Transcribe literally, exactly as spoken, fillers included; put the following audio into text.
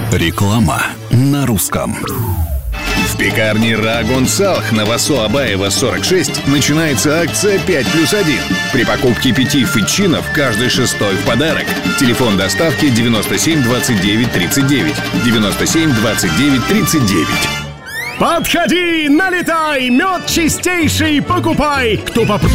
Реклама на русском. В пекарне Рагун Салх на Васо Абаева сорок шесть начинается акция пять плюс один. При покупке пяти фетчинов каждый шестой в подарок. Телефон доставки девяносто семь двадцать девять тридцать девять. девяносто семь двадцать девять тридцать девять. Подходи, налетай, мед чистейший покупай. Кто попробует?